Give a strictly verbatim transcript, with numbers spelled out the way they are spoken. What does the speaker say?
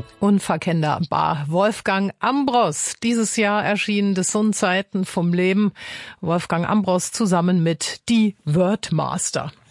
Unverkennbar. Wolfgang Ambros. Dieses Jahr erschienen des Sonnenzeiten vom Leben. Wolfgang Ambros zusammen mit Die Wordmaster.